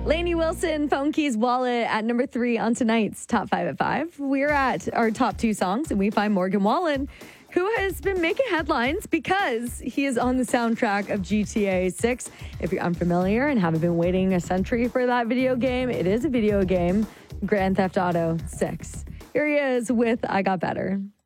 Lainey Wilson, Phone Keys Wallet at number 3 on tonight's Top 5 at 5. We're at our top 2 songs, and we find Morgan Wallen, who has been making headlines because he is on the soundtrack of GTA 6. If you're unfamiliar and haven't been waiting a century for that video game, it is a video game, Grand Theft Auto 6. Here he is with I Got Better.